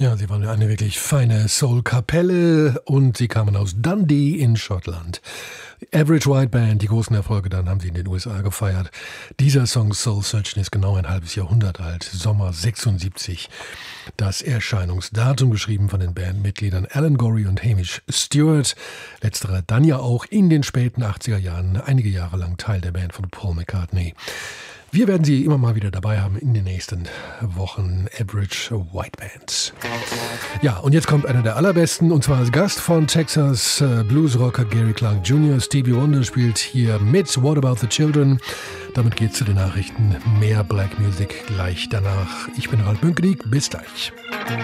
Ja, sie waren eine wirklich feine Soul-Kapelle und sie kamen aus Dundee in Schottland. Average White Band, die großen Erfolge dann haben sie in den USA gefeiert. Dieser Song Soul Searching ist genau ein halbes Jahrhundert alt, Sommer 76. Das Erscheinungsdatum geschrieben von den Bandmitgliedern Alan Gorrie und Hamish Stewart. Letzterer dann ja auch in den späten 80er Jahren einige Jahre lang Teil der Band von Paul McCartney. Wir werden sie immer mal wieder dabei haben in den nächsten Wochen. Average White Band. Ja, und jetzt kommt einer der allerbesten, und zwar als Gast von Texas Bluesrocker Gary Clark Jr. Stevie Wonder spielt hier mit What About the Children. Damit geht's zu den Nachrichten. Mehr Black Music gleich danach. Ich bin Ralf Münkenig. Bis gleich.